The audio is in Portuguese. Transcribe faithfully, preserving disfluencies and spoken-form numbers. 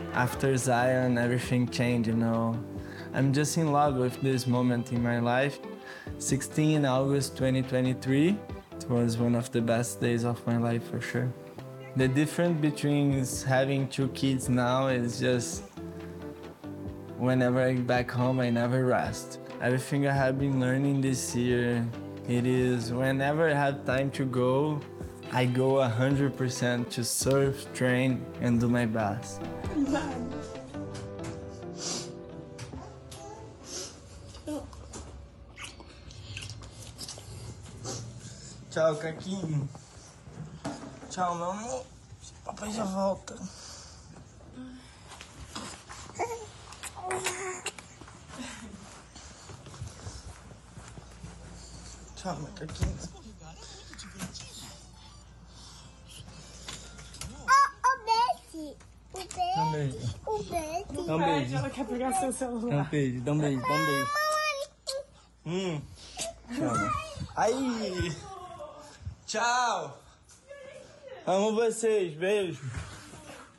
after Zion, everything changed, you know. I'm just in love with this moment in my life. sixteen August twenty twenty-three, it was one of the best days of my life for sure. The difference between having two kids now is just whenever I back home, I never rest. Everything I have been learning this year, it is whenever I have time to go, I go one hundred percent to surf, train, and do my best. Tchau, Caquinho. Tchau, meu amor. Papai já volta. Tchau, meu Caquinho. O beijo. O beijo. Dá um beijo. Ela quer pegar seu celular. Dá um beijo, dá um beijo, dá um beijo. Hum. Tchau. Aí. Tchau. Amo vocês. Beijo.